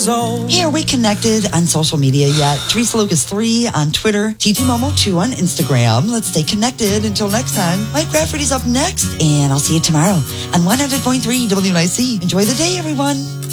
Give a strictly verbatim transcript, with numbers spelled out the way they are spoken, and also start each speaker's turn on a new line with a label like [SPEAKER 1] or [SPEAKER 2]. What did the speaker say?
[SPEAKER 1] years old.
[SPEAKER 2] Hey, are we connected on social media yet? Teresa Lucas three on Twitter, T T Momo two on Instagram. Let's stay connected. Until next time, Mike Rafferty's up next, and I'll see you tomorrow on one hundred point three W N I C. Enjoy the day, everyone.